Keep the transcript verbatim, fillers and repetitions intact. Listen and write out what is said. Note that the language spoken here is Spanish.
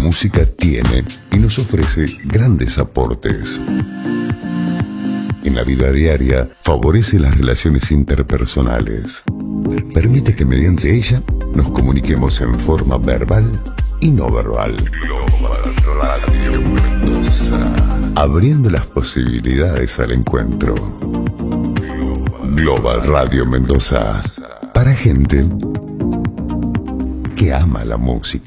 música tiene y nos ofrece grandes aportes. En la vida diaria favorece las relaciones interpersonales. Permite que mediante ella nos comuniquemos en forma verbal y no verbal. Global Radio Mendoza. Abriendo las posibilidades al encuentro. Global Radio Mendoza. Para gente que ama la música.